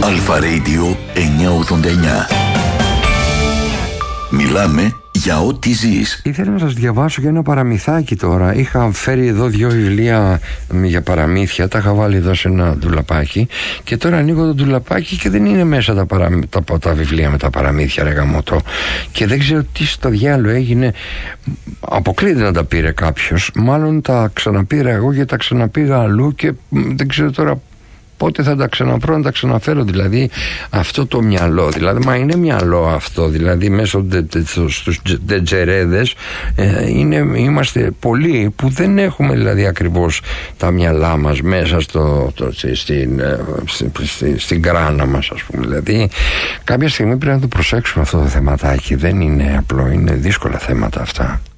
Αλφα Radio 989. Μιλάμε για ό,τι ζεις. Ήθελα να σας διαβάσω για ένα παραμυθάκι τώρα. Είχα φέρει εδώ 2 βιβλία για παραμύθια. Τα είχα βάλει εδώ σε ένα ντουλαπάκι. Και τώρα ανοίγω το ντουλαπάκι και δεν είναι μέσα τα βιβλία με τα παραμύθια, ρε γαμώτο. Και δεν ξέρω τι στο διάλογο έγινε. Αποκλείεται να τα πήρε κάποιος. Μάλλον τα ξαναπήρα εγώ και τα ξαναπήγα αλλού και δεν ξέρω τώρα πότε θα τα ξαναπρώ να τα ξαναφέρω. Δηλαδή αυτό το μυαλό, δηλαδή μα είναι μυαλό αυτό, δηλαδή μέσω στους ντετζερέδες είμαστε πολλοί που δεν έχουμε δηλαδή ακριβώς τα μυαλά μας μέσα στην κράνα μας, ας πούμε. Δηλαδή κάποια στιγμή πρέπει να το προσέξουμε αυτό το θεματάκι, δεν είναι απλό, είναι δύσκολα θέματα αυτά.